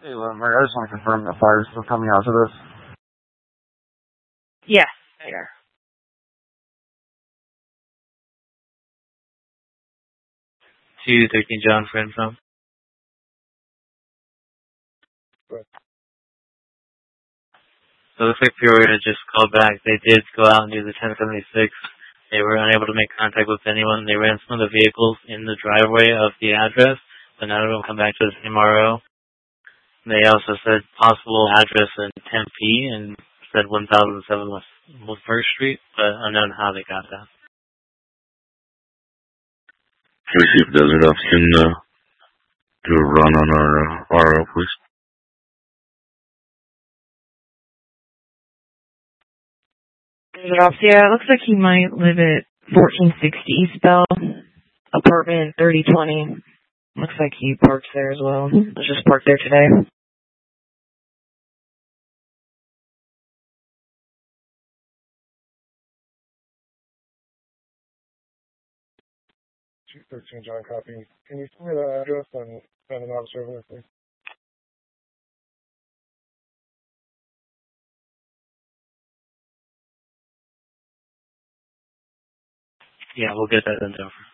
Hey, Murray, I just want to confirm the fire's still coming out to this. Yeah, they are. To 13 John Friend from. Right. So it looks like Peoria just called back. They did go out and do the 1076. They were unable to make contact with anyone. They ran some of the vehicles in the driveway of the address, but none of them come back to the MRO. They also said possible address in Tempe and said 1007 West 1st Street, but unknown how they got that. Can we see if Desert Ops can do a run on our RO, please? Desert Ops, yeah, it looks like he might live at 1460 East Bell, apartment 3020. Looks like he parks there as well. Was just parked there today. Chief 13 John copy. Can you send me that address and send an officer over there, please? Yeah, we'll get that info.